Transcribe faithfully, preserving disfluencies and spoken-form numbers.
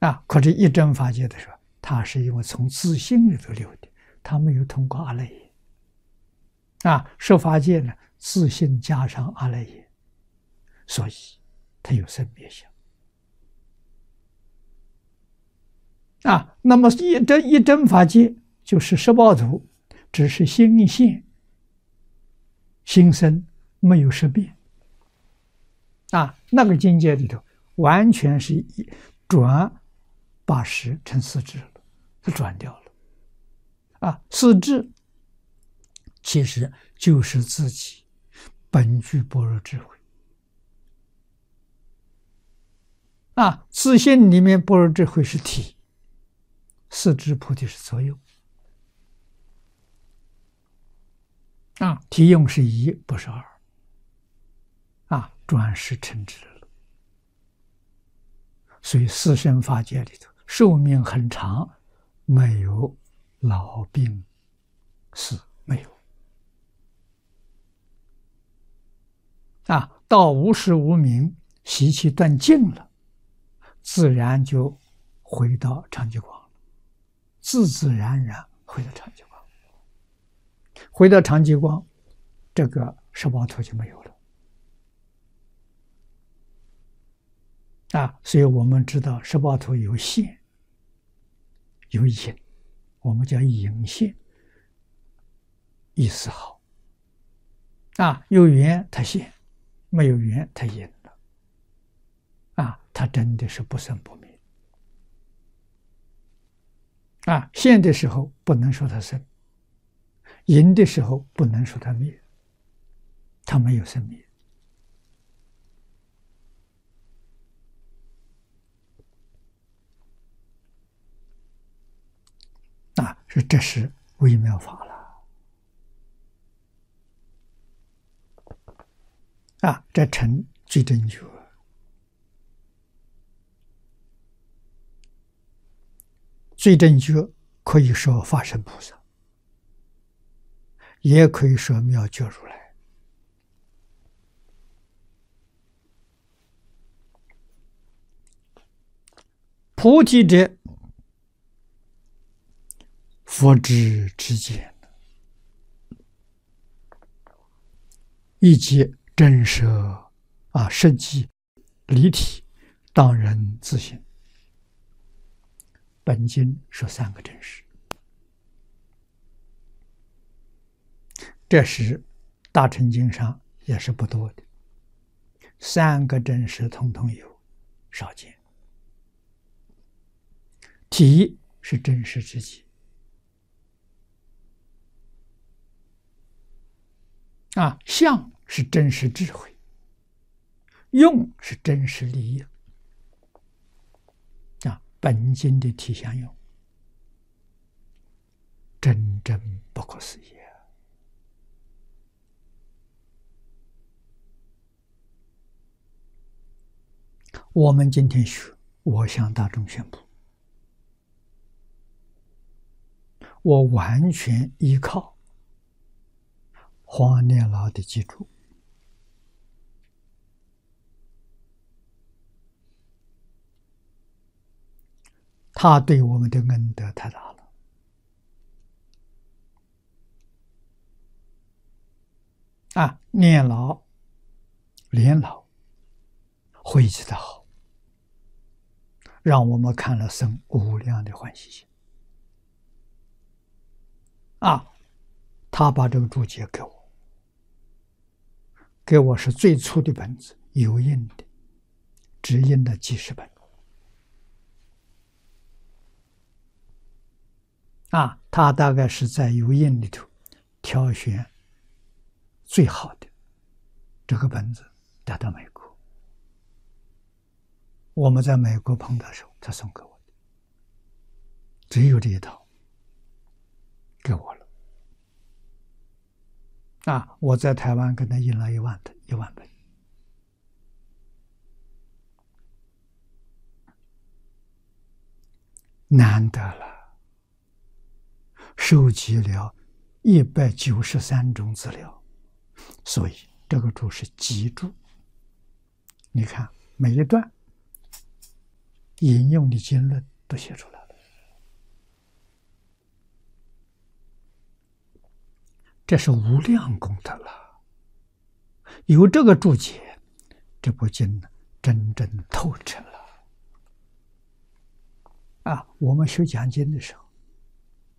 啊，可是一真法界的时候，它是因为从自性里头流的，它没有通过阿赖耶。啊，十法界呢，自性加上阿赖耶，所以它有生灭相。啊，那么一真一真法界就是十报图，只是心现心生，没有识变。啊，那个境界里头完全是一转八识成四智了，是转掉了。啊，四智其实就是自己本具般若智慧。啊，自性里面般若智慧是体，四智菩提是作用。啊，体用是一，不是二。啊，转识成智了。所以四圣法界里头，寿命很长，没有老病死，没有。啊，到无时无明，习气断尽了，自然就回到长寂光，自自然然回到长寂光。回到长寂光，这个十报图就没有了。啊，所以我们知道十报图有现有隐，我们叫隐现，意思好。啊，有缘它现，没有缘它隐了。啊，它真的是不生不灭。啊，现的时候不能说它生，隐的时候不能说它灭，它没有生灭。啊，是这是微妙法了。啊，这成最真觉。最真觉可以说法身菩萨，也可以说妙觉如来。菩提者，佛之之见，以及真实啊，实际离体，当人自性。本经说三个真实，这是大乘经上也是不多的，三个真实统统有，少见。体是真实之极，啊，相是真实智慧，用是真实利益。啊，本经的体相用，真真不可思议。我们今天学，我向大众宣布，我完全依靠黄念老的记住，他对我们的恩德太大了。啊，念老、连老汇集的好，让我们看了生无量的欢喜心。啊，他把这个注解给我，给我是最粗的本子，油印的，只印了几十本。啊，他大概是在油印里头挑选最好的这个本子带到美国。我们在美国碰到的时候，他送给我的，只有这一套给我了。啊，我在台湾跟他印了一万的一万本。难得了，收集了一百九十三种资料，所以这个注是集注。你看每一段引用的经论都写出来了。这是无量功德了。有这个注解，这部经真正透彻了。啊，我们学讲经的时候，